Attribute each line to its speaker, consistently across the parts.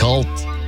Speaker 1: Cult.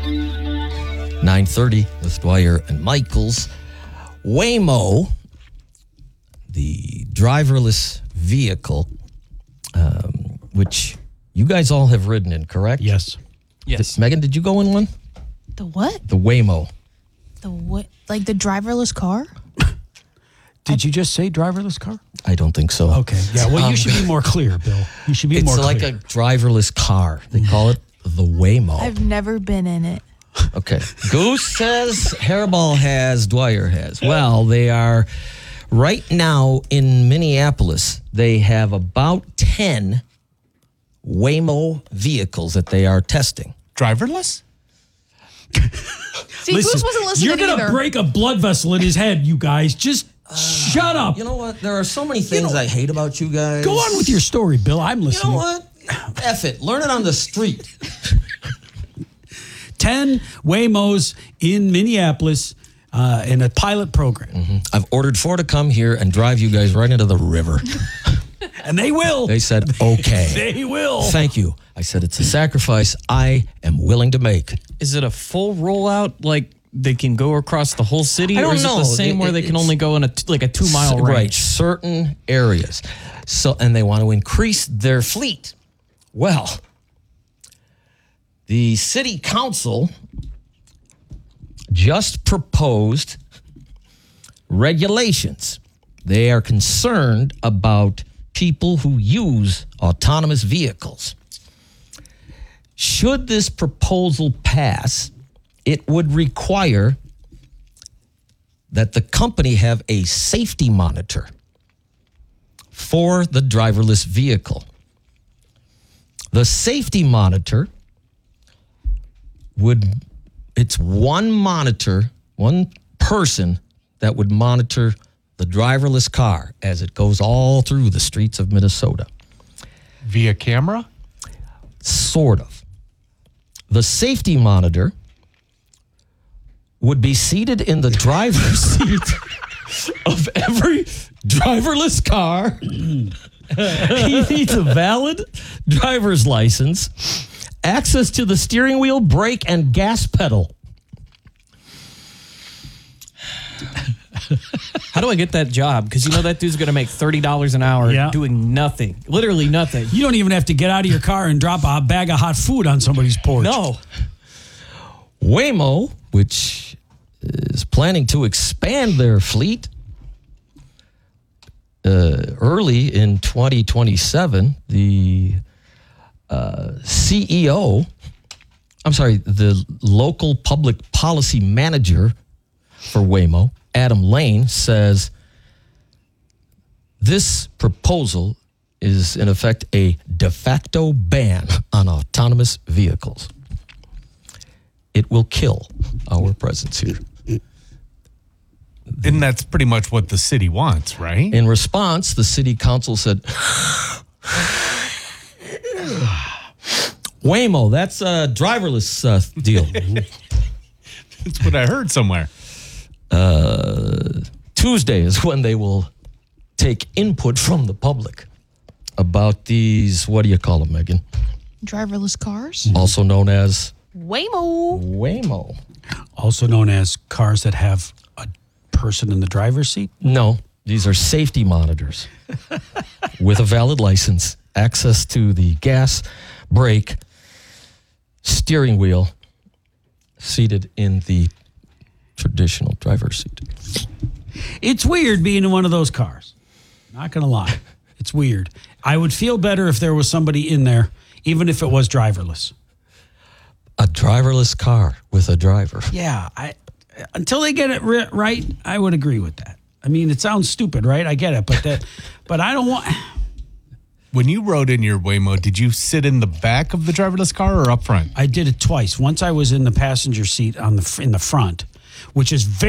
Speaker 1: 9:30 with Dwyer and Michaels. Waymo, the driverless vehicle, which you guys all have ridden in, correct?
Speaker 2: Yes.
Speaker 1: Megan, did you go in one?
Speaker 3: The what?
Speaker 1: The Waymo.
Speaker 3: The what? Like the driverless car?
Speaker 2: Did you just say driverless car?
Speaker 1: I don't think so.
Speaker 2: Okay. Yeah, well, you should be more clear, Bill. You should be more clear.
Speaker 1: It's like a driverless car. They call it the Waymo.
Speaker 3: I've never been in it.
Speaker 1: Okay. Goose says, Hairball has, Dwyer has. Well, they are right now in Minneapolis. They have about 10 Waymo vehicles that they are testing.
Speaker 4: Driverless?
Speaker 3: See, Goose wasn't listening
Speaker 2: You're going to
Speaker 3: either.
Speaker 2: break a blood vessel in his head, you guys. Just shut up.
Speaker 1: You know what? There are so many things I hate about you guys.
Speaker 2: Go on with your story, Bill. I'm
Speaker 1: You
Speaker 2: listening.
Speaker 1: know what? F it. Learn it on the street.
Speaker 2: 10 Waymos in Minneapolis in a pilot program.
Speaker 1: I've ordered 4 to come here and drive you guys right into the river.
Speaker 2: And they will.
Speaker 1: They said, okay.
Speaker 2: They will.
Speaker 1: Thank you. I said, it's a sacrifice I am willing to make.
Speaker 5: Is it a full rollout? Like they can go across the whole city?
Speaker 1: I don't
Speaker 5: or is
Speaker 1: know.
Speaker 5: it the same where they can
Speaker 1: It's-
Speaker 5: only go in a 2-mile range?
Speaker 1: Right, certain areas. So, and they want to increase their fleet. Well, the city council just proposed regulations. They are concerned about people who use autonomous vehicles. Should this proposal pass, it would require that the company have a safety monitor for the driverless vehicle. The safety monitor it's one monitor, one person that would monitor the driverless car as it goes all through the streets of Minnesota.
Speaker 4: Via camera?
Speaker 1: Sort of. The safety monitor would be seated in the driver's seat of every driverless car. He needs a valid driver's license, access to the steering wheel, brake, and gas pedal.
Speaker 5: How do I get that job? Because you know that dude's going to make $30 an hour doing nothing. Literally nothing.
Speaker 2: You don't even have to get out of your car and drop a bag of hot food on somebody's porch.
Speaker 5: No.
Speaker 1: Waymo, which is planning to expand their fleet early in 2027, the the local public policy manager for Waymo, Adam Lane, says this proposal is in effect a de facto ban on autonomous vehicles. It will kill our presence here.
Speaker 4: And that's pretty much what the city wants, right?
Speaker 1: In response, the city council said, Waymo, that's a driverless deal.
Speaker 4: That's what I heard somewhere.
Speaker 1: Tuesday is when they will take input from the public about these, what do you call them, Megan?
Speaker 3: Driverless cars?
Speaker 1: Also known as
Speaker 3: Waymo.
Speaker 2: Also known as cars that have a person in the driver's seat?
Speaker 1: No, these are safety monitors with a valid license, access to the gas, brake, steering wheel, seated in the traditional driver's seat.
Speaker 2: It's weird being in one of those cars. Not going to lie. It's weird. I would feel better if there was somebody in there, even if it was driverless.
Speaker 1: A driverless car with a driver.
Speaker 2: Yeah, until they get it right, I would agree with that. I mean, it sounds stupid, right? I get it, but I don't want.
Speaker 4: When you rode in your Waymo, did you sit in the back of the driverless car or up front?
Speaker 2: I did it twice. Once I was in the passenger seat in the front, which is very